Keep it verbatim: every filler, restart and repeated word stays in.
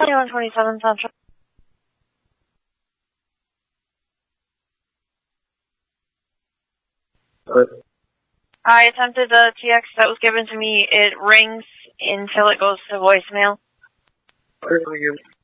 twenty-one twenty-seven Central. What? I attempted the T X that was given to me. It rings until it goes to voicemail. Again.